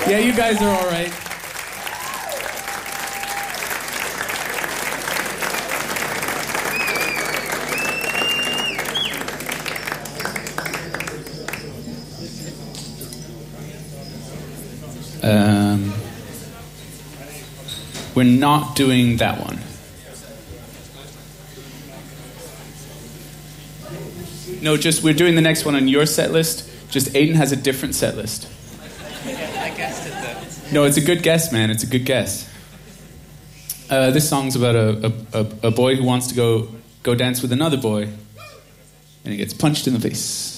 Yeah, you guys are all right. We're not doing that one. No, just we're doing the next one on your set list. Just Aiden has a different set list. I guessed it though. No, it's a good guess, man. It's a good guess. This song's about a boy who wants to go dance with another boy, and he gets punched in the face.